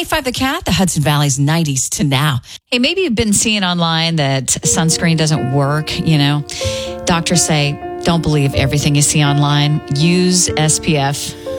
95 The Cat, the Hudson Valley's 90s to now. Hey, maybe you've been seeing online that sunscreen doesn't work, you know. Doctors say, don't believe everything you see online. Use SPF